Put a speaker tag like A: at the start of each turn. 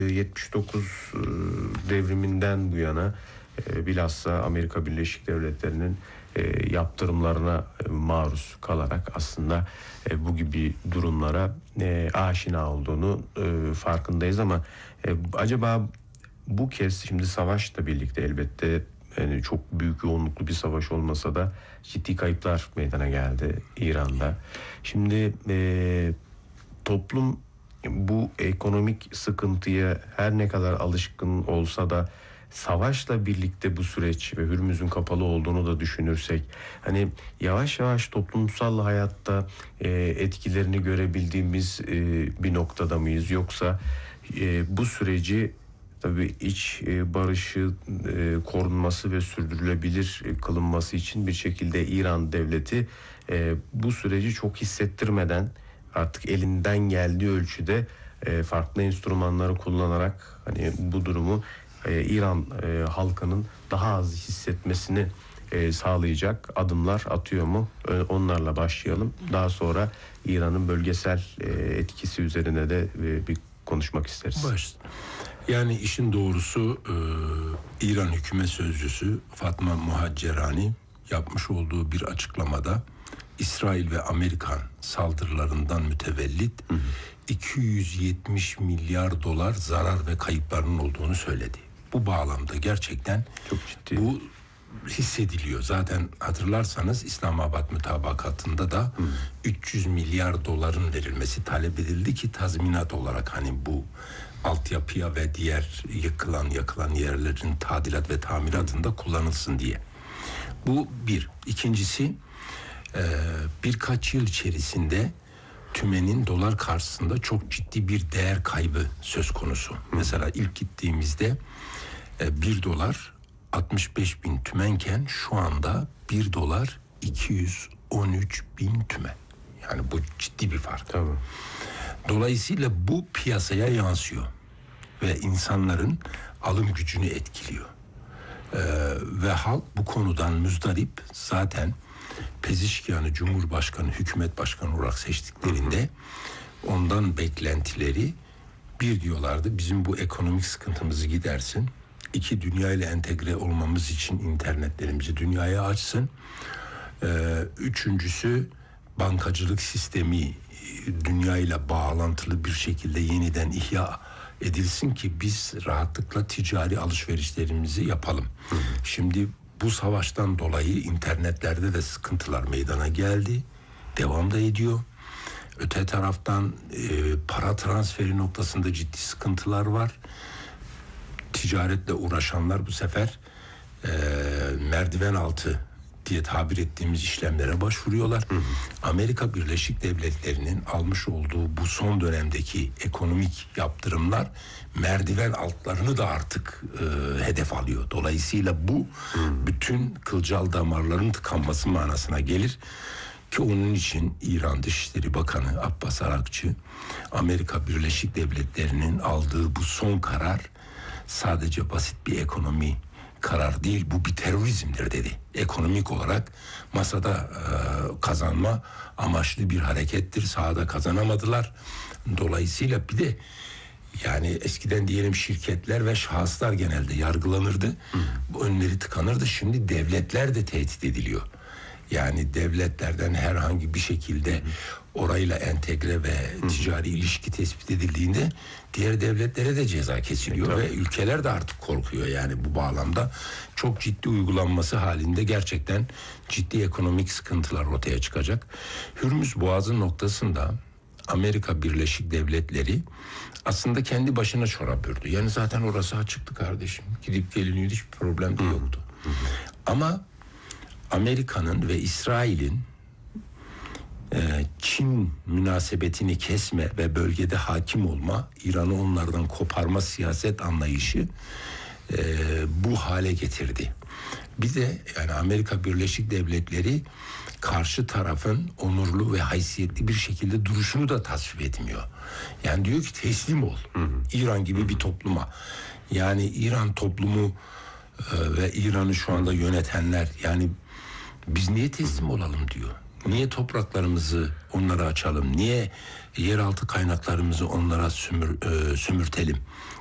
A: 79 devriminden bu yana bilhassa Amerika Birleşik Devletleri'nin yaptırımlarına maruz kalarak aslında bu gibi durumlara aşina olduğunu farkındayız ama acaba bu kez şimdi savaşla birlikte elbette yani çok büyük yoğunluklu bir savaş olmasa da ciddi kayıplar meydana geldi İran'da. Şimdi toplum bu ekonomik sıkıntıya her ne kadar alışkın olsa da savaşla birlikte bu süreç ve Hürmüz'ün kapalı olduğunu da düşünürsek hani yavaş yavaş toplumsal hayatta etkilerini görebildiğimiz bir noktada mıyız, yoksa bu süreci tabii iç barışı korunması ve sürdürülebilir kılınması için bir şekilde İran devleti bu süreci çok hissettirmeden artık elinden geldiği ölçüde farklı enstrümanları kullanarak hani bu durumu İran halkının daha az hissetmesini sağlayacak adımlar atıyor mu? Onlarla başlayalım. Daha sonra İran'ın bölgesel etkisi üzerine de bir konuşmak isteriz.
B: Yani işin doğrusu İran hükümet sözcüsü Fatma Muhaccerani yapmış olduğu bir açıklamada İsrail ve Amerikan saldırılarından mütevellit 270 milyar dolar zarar ve kayıplarının olduğunu söyledi. Bu bağlamda gerçekten
A: çok ciddi.
B: Bu hissediliyor. Zaten hatırlarsanız İslamabad mütabakatında da 300 milyar doların verilmesi talep edildi ki tazminat olarak hani bu altyapıya ve diğer yakılan yerlerin tadilat ve tamiratında kullanılsın diye. Bu bir. İkincisi birkaç yıl içerisinde tümenin dolar karşısında çok ciddi bir değer kaybı söz konusu. Mesela ilk gittiğimizde 1 dolar 65 bin tümenken şu anda 1 dolar 213 bin tümen. Yani bu ciddi bir fark.
A: Tabii.
B: Dolayısıyla bu piyasaya yansıyor ve insanların alım gücünü etkiliyor. Ve halk bu konudan müzdarip. Zaten Pezişkiyan'ı Cumhurbaşkanı, hükümet başkanı olarak seçtiklerinde ondan beklentileri bir diyorlardı, bizim bu ekonomik sıkıntımızı gidersin. 2, dünya ile entegre olmamız için internetlerimizi dünyaya açsın. 3'üncüsü bankacılık sistemi dünya ile bağlantılı bir şekilde yeniden ihya edilsin ki biz rahatlıkla ticari alışverişlerimizi yapalım. Şimdi bu savaştan dolayı internetlerde de sıkıntılar meydana geldi. Devam da ediyor. Öte taraftan para transferi noktasında ciddi sıkıntılar var. Ticaretle uğraşanlar bu sefer merdiven altı diye tabir ettiğimiz işlemlere başvuruyorlar. Amerika Birleşik Devletleri'nin almış olduğu bu son dönemdeki ekonomik yaptırımlar merdiven altlarını da artık hedef alıyor. Dolayısıyla bu bütün kılcal damarların tıkanması manasına gelir. Ki onun için İran Dışişleri Bakanı Abbas Arakçı, Amerika Birleşik Devletleri'nin aldığı bu son karar sadece basit bir ekonomi karar değil, bu bir terörizmdir dedi. Ekonomik olarak masada kazanma amaçlı bir harekettir. Sahada kazanamadılar. Dolayısıyla bir de yani eskiden diyelim şirketler ve şahıslar genelde yargılanırdı. Bu önleri tıkanırdı. Şimdi devletler de tehdit ediliyor. Yani devletlerden herhangi bir şekilde orayla entegre ve ticari ilişki tespit edildiğinde diğer devletlere de ceza kesiliyor ve ülkeler de artık korkuyor. Yani bu bağlamda çok ciddi uygulanması halinde gerçekten ciddi ekonomik sıkıntılar ortaya çıkacak. Hürmüz Boğazı noktasında Amerika Birleşik Devletleri aslında kendi başına çorap ördü. Yani zaten orası açıktı kardeşim. Gidip geliniyordu, hiçbir problem de yoktu. Ama Amerika'nın ve İsrail'in Çin münasebetini kesme ve bölgede hakim olma, İran'ı onlardan koparma siyaset anlayışı bu hale getirdi. Bir de yani Amerika Birleşik Devletleri karşı tarafın onurlu ve haysiyetli bir şekilde duruşunu da tasvip etmiyor. Yani diyor ki teslim ol. İran gibi bir topluma. Yani İran toplumu ve İran'ı şu anda yönetenler yani biz niye teslim olalım diyor. Niye topraklarımızı onlara açalım? Niye yeraltı kaynaklarımızı onlara sömürtelim?